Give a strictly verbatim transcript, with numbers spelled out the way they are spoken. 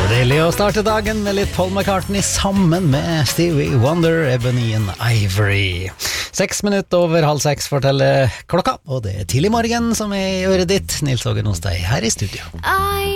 Deilig å starte dagen med litt Paul McCartney sammen med Stevie Wonder, Ebony and Ivory. Seks minutter over halv seks forteller klokka, og det er tidlig morgen som er i øret ditt. Nils Åge Nostad her i studio. I